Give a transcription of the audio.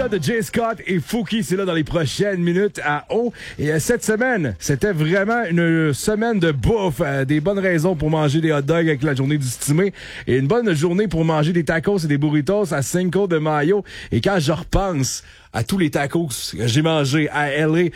là de Jay Scott et Fouki, c'est là dans les prochaines minutes à O. Et cette semaine, c'était vraiment une semaine de bouffe. Des bonnes raisons pour manger des hot dogs avec la journée du stimé. Et une bonne journée pour manger des tacos et des burritos à Cinco de Mayo. Et quand je repense à tous les tacos que j'ai mangés à LA